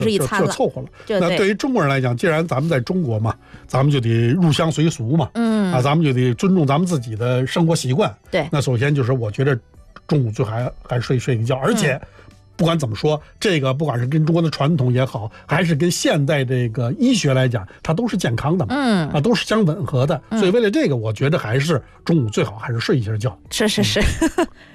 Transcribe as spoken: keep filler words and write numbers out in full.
是一餐了， 就凑合了。 对那对于中国人来讲，既然咱们在中国嘛，咱们就得入乡随俗嘛， 嗯啊，咱们就得尊重咱们自己的生活习惯。 对， 那首先就是我觉得中午最好还还睡睡个觉，而且。嗯不管怎么说，这个不管是跟中国的传统也好，还是跟现代这个医学来讲，它都是健康的嘛， 嗯啊，都是相吻合的。所以为了这个，我觉得还是中午最好还是睡一下觉。 是是是。